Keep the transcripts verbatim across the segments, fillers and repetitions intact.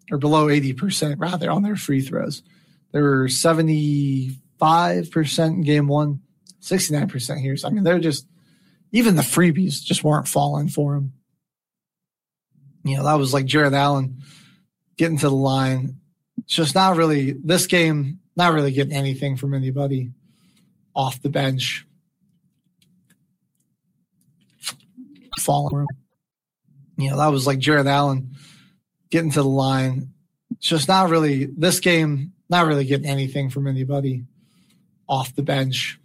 or below eighty percent rather on their free throws. They were seventy-five percent in game one, sixty-nine percent here. So, I mean, they're just, even the freebies just weren't falling for them. You know, that was like Jared Allen getting to the line. It's just not really, this game, not really getting anything from anybody off the bench. Falling for him. You know, that was like Jared Allen getting to the line. It's just not really, this game, not really getting anything from anybody off the bench.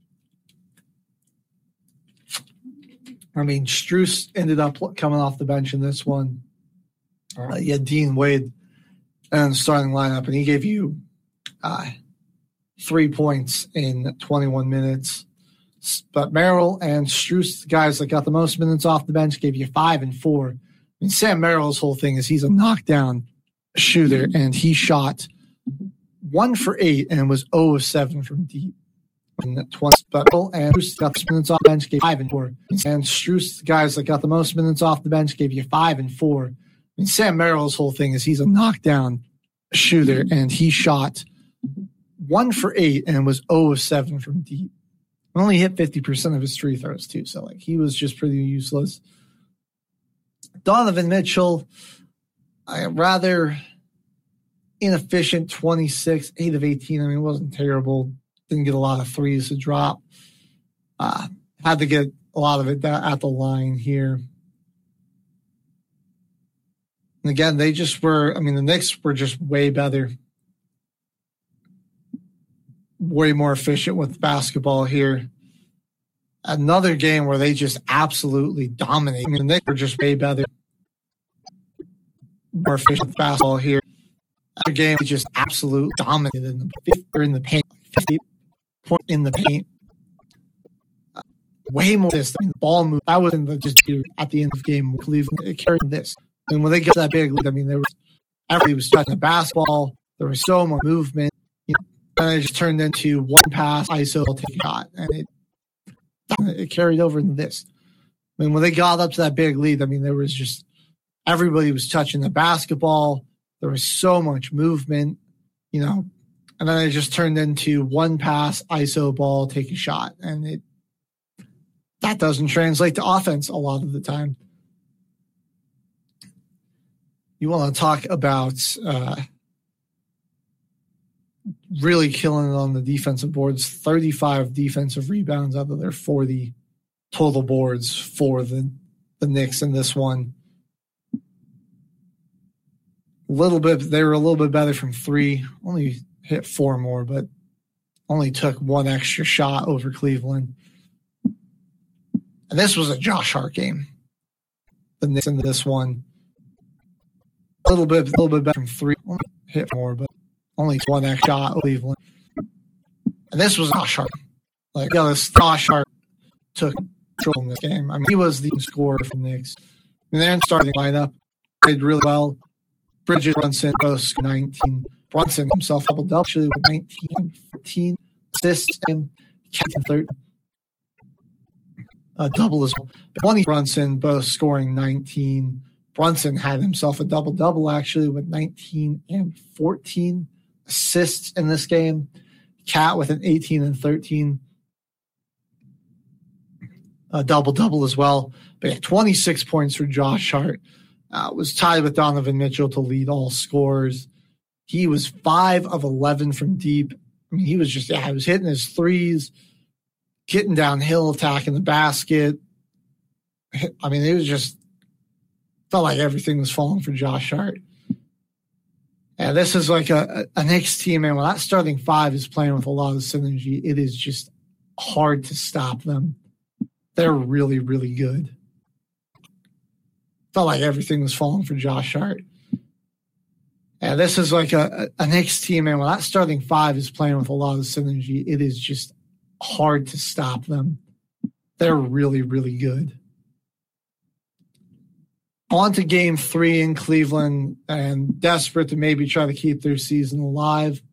I mean, Strus ended up coming off the bench in this one. Uh, you had Dean Wade in the starting lineup, and he gave you uh, three points in twenty-one minutes. But Merrill and Strus, the guys that got the most minutes off the bench, gave you five and four. I mean, Sam Merrill's whole thing is he's a knockdown shooter, and he shot one for eight and was zero of seven from deep. And twenty, but and Strus got the minutes off the bench, gave five and four. And Strus, the guys that got the most minutes off the bench, gave you five and four. I mean, Sam Merrill's whole thing is he's a knockdown shooter, and he shot one for eight and was zero of seven from deep. Only hit fifty percent of his free throws too, so like he was just pretty useless. Donovan Mitchell, I rather inefficient twenty-six, eight of eighteen. I mean, it wasn't terrible. Didn't get a lot of threes to drop. Uh, had to get a lot of it at the line here. And again, they just were, I mean, the Knicks were just way better. Way more efficient with basketball here. Another game where they just absolutely dominate. I mean, the Knicks were just way better. More efficient with basketball here. Another game they just absolutely dominated in the fifth or in the paint. fifty point in the paint. Uh, way more this. I mean, the ball move. That was in the just at the end of the game. Cleveland it carried this. And when they got that big lead, I mean, there was everybody was touching the basketball. There was so much movement. You know, and it just turned into one pass, I S O, take a shot, and it it carried over into this. I mean, when they got up to that big lead, I mean, there was just everybody was touching the basketball. There was so much movement, you know, and then it just turned into one pass, I S O ball, take a shot, and it that doesn't translate to offense a lot of the time. You want to talk about uh, really killing it on the defensive boards, thirty-five defensive rebounds out of their forty total boards for the, the Knicks in this one. A little bit, they were a little bit better from three, only hit four more, but only took one extra shot over Cleveland. And this was a Josh Hart game. The Knicks in this one. A little bit, a little bit better from three, only hit more, but only one extra shot over Cleveland. And this was Josh Hart. Like, yeah, this Josh Hart took control in this game. I mean, he was the scorer for the Knicks. I mean, they're in starting lineup. Played really well. Bridges, Brunson, both scored nineteen. Brunson himself double-double, actually, with nineteen, fourteen assists, and Captain thirteen. A double as well. twenty Brunson, both scoring nineteen. Brunson had himself a double-double, actually, with nineteen and fourteen assists in this game. Cat with an eighteen and thirteen. A double-double as well. But yeah, twenty-six points for Josh Hart. Uh, was tied with Donovan Mitchell to lead all scorers. He was five of eleven from deep. I mean, he was just, yeah, he was hitting his threes, getting downhill, attacking the basket. I mean, it was just, felt like everything was falling for Josh Hart. Yeah, this is like a, a, a Knicks team, and when that starting five is playing with a lot of synergy, it is just hard to stop them. They're really, really good. Felt like everything was falling for Josh Hart. Yeah, this is like a, a, a Knicks team, and when that starting five is playing with a lot of synergy, it is just hard to stop them. They're really, really good. On to game three in Cleveland, and desperate to maybe try to keep their season alive.